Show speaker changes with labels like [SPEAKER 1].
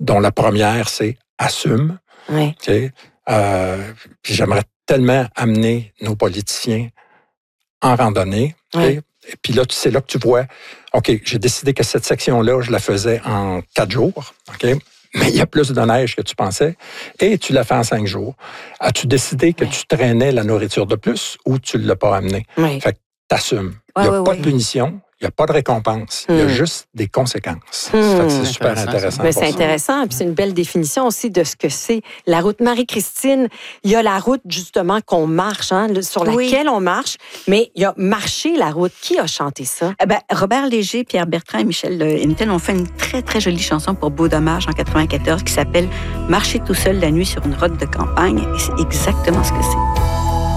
[SPEAKER 1] dont la première, c'est « assume ».
[SPEAKER 2] Oui.
[SPEAKER 1] Okay? Puis j'aimerais tellement amener nos politiciens en randonnée. Okay?
[SPEAKER 2] Oui.
[SPEAKER 1] Et puis là, c'est là que tu vois, OK, j'ai décidé que cette section-là, je la faisais en 4 jours. OK? Mais il y a plus de neige que tu pensais. Et tu l'as fait en 5 jours. As-tu décidé que tu traînais la nourriture de plus ou tu ne l'as pas amenée?
[SPEAKER 2] Oui.
[SPEAKER 1] Fait que t'assumes. Il n'y a pas de punition. Il n'y a pas de récompense. Il y a juste des conséquences. Fait que c'est super intéressant.
[SPEAKER 2] Mais c'est intéressant. Puis c'est une belle définition aussi de ce que c'est la route. Marie-Christine, il y a la route justement qu'on marche, sur laquelle on marche, mais il y a marché la route. Qui a chanté ça?
[SPEAKER 3] Robert Léger, Pierre Bertrand et Michel Hennetel ont fait une très, très jolie chanson pour Beau Dommage en 94 qui s'appelle « Marcher tout seul la nuit sur une route de campagne ». Et c'est exactement ce que c'est.